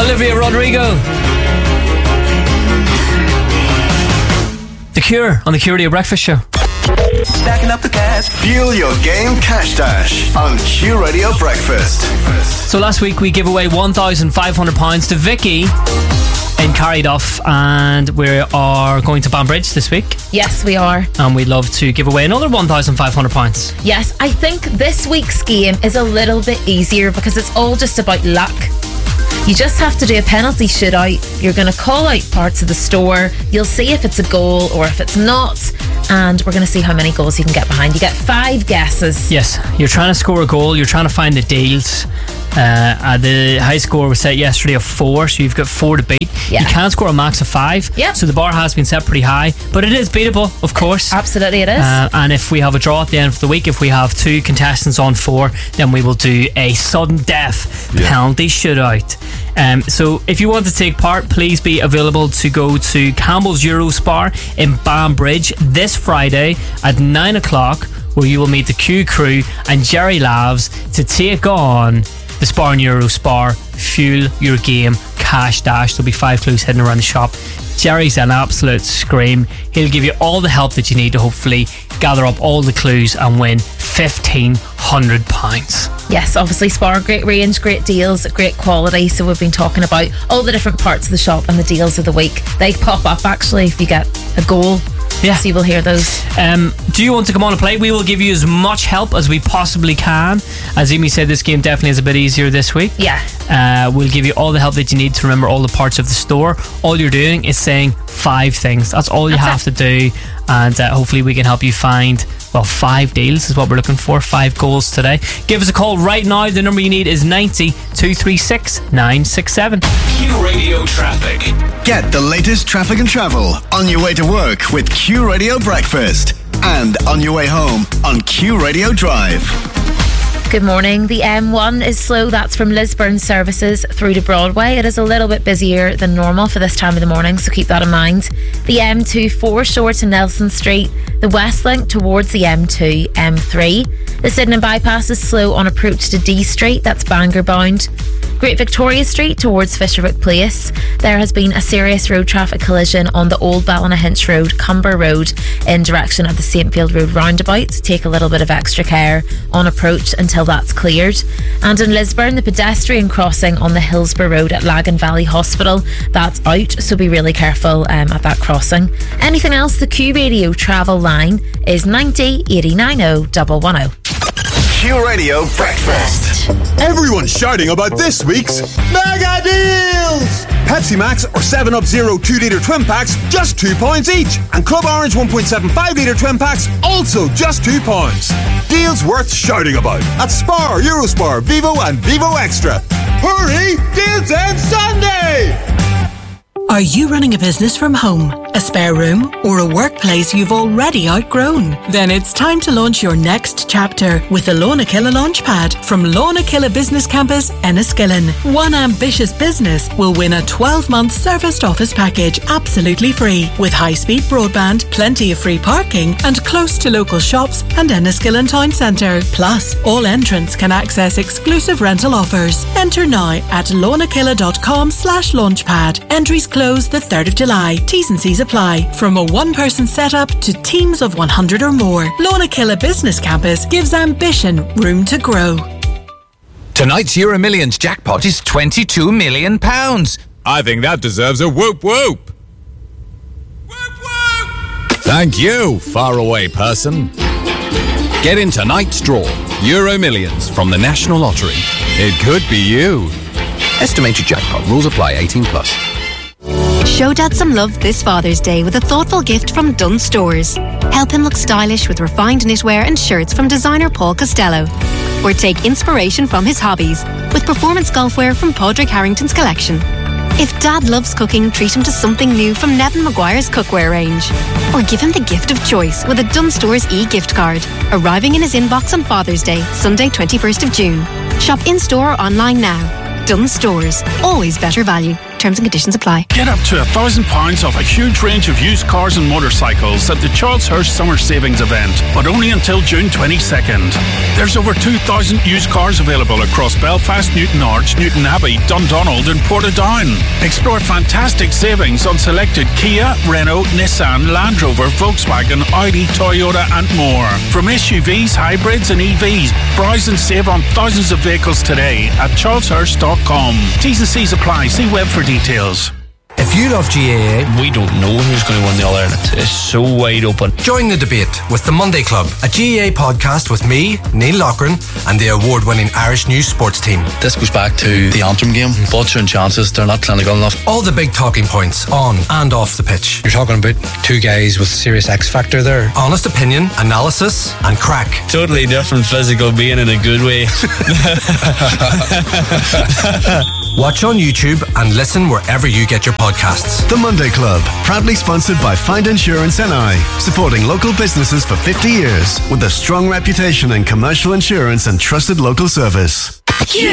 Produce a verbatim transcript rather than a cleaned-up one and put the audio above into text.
Olivia Rodrigo. The Cure on the Cure Radio Breakfast Show. Stacking up the cash. Fuel your game Cash Dash on Q Radio Breakfast. So last week we gave away one thousand five hundred pounds to Vicky in Carryduff, and we are going to Banbridge this week. Yes, we are. And we'd love to give away another one thousand five hundred pounds. Yes, I think this week's game is a little bit easier because it's all just about luck. You just have to do a penalty shootout. You're going to call out parts of the store. You'll see if it's a goal or if it's not. And we're going to see how many goals you can get behind. You get five guesses. Yes, you're trying to score a goal. You're trying to find the deals. Uh, uh, the high score was set yesterday of four, so you've got four to beat. Yeah. You can score a max of five. Yep. So the bar has been set pretty high, but it is beatable, of course. Absolutely it is. Uh, and if we have a draw at the end of the week, if we have two contestants on four, then we will do a sudden death yeah. penalty shootout. Um, so if you want to take part, please be available to go to Campbell's Eurospar in Banbridge this Friday at nine o'clock, where you will meet the Q crew and Jerry Lavs to take on the Spar and Eurospar Fuel Your Game Cash Dash. There'll be five clues hidden around the shop. Jerry's an absolute scream. He'll give you all the help that you need to hopefully gather up all the clues and win fifteen hundred pounds. Yes, obviously Spar, great range, great deals, great quality. So we've been talking about all the different parts of the shop and the deals of the week. They pop up actually if you get a goal. Yeah. So you will hear those. Um, do you want to come on and play? We will give you as much help as we possibly can. As Amy said, this game definitely is a bit easier this week. Yeah. Uh, we'll give you all the help that you need to remember all the parts of the store. All you're doing is saying five things. That's all you That's have it. to do. And uh, hopefully we can help you find, well, five deals is what we're looking for. Five goals today. Give us a call right now. The number you need is ninety, two three six, nine six seven. Q Radio Traffic. Get the latest traffic and travel on your way to work with Q Radio Breakfast, and on your way home on Q Radio Drive. Good morning. The M one is slow. That's from Lisburn services through to Broadway. It is a little bit busier than normal for this time of the morning, so keep that in mind. The M two foreshore to Nelson Street. The West Link towards the M two, M three. The Sydenham bypass is slow on approach to D Street. That's Bangor bound. Great Victoria Street towards Fisherwick Place. There has been a serious road traffic collision on the Old Ballynahinch Road, Cumber Road, in direction of the Saintfield Road roundabout. Take a little bit of extra care on approach until that's cleared. And in Lisburn, the pedestrian crossing on the Hillsborough Road at Lagan Valley Hospital, that's out, so be really careful um, at that crossing. Anything else? The Q Radio travel line is ninety, eighty, ninety, one ten. Q Radio Breakfast. Everyone's shouting about this week's mega deals. Pepsi Max or seven up Zero two litre twin packs, just two pounds each. And Club Orange one point seven five litre twin packs, also just two pounds. Deals worth shouting about at Spar, Eurospar, Vivo and Vivo Extra. Hurry! Deals end Sunday! Are you running a business from home, a spare room, or a workplace you've already outgrown? Then it's time to launch your next chapter with the Lornakilla Launchpad from Lornakilla Business Campus, Enniskillen. One ambitious business will win a twelve-month serviced office package absolutely free, with high-speed broadband, plenty of free parking, and close to local shops and Enniskillen Town Centre. Plus, all entrants can access exclusive rental offers. Enter now at lornakilla.com slash launchpad. Entries close the third of July. T's and C's apply. From a one-person setup to teams of one hundred or more, Lornakilla Business Campus gives ambition room to grow. Tonight's Euro Millions jackpot is twenty-two million pounds. I think that deserves a whoop whoop. Whoop whoop! Thank you, faraway person. Get in tonight's draw. Euro Millions from the National Lottery. It could be you. Estimated jackpot. Rules apply. eighteen plus. Show Dad some love this Father's Day with a thoughtful gift from Dunnes Stores. Help him look stylish with refined knitwear and shirts from designer Paul Costello. Or take inspiration from his hobbies with performance golfwear from Padraig Harrington's collection. If Dad loves cooking, treat him to something new from Nevin Maguire's cookware range. Or give him the gift of choice with a Dunnes Stores e-gift card, arriving in his inbox on Father's Day, Sunday twenty-first of June. Shop in-store or online now. Dunnes Stores, always better value. Terms and conditions apply. Get up to a thousand pounds off a huge range of used cars and motorcycles at the Charles Hirst Summer Savings Event, but only until June twenty-second. There's over two thousand used cars available across Belfast, Newton Arch, Newton Abbey, Dundonald and Portadown. Explore fantastic savings on selected Kia, Renault, Nissan, Land Rover, Volkswagen, Audi, Toyota and more. From S U Vs, hybrids and E Vs, browse and save on thousands of vehicles today at charles hirst dot com. T's and C's apply. See web for details. If you love G A A, we don't know who's going to win the All-Ireland. It's so wide open. Join the debate with The Monday Club, a G A A podcast with me, Neil Loughran, and the award-winning Irish News sports team. This goes back to the Antrim game. Butcher and chances, they're not clinical enough. All the big talking points on and off the pitch. You're talking about two guys with serious X factor there. Honest opinion, analysis, and crack. Totally different physical being in a good way. Watch on YouTube and listen wherever you get your podcasts. The Monday Club, proudly sponsored by Find Insurance N I, supporting local businesses for fifty years with a strong reputation in commercial insurance and trusted local service.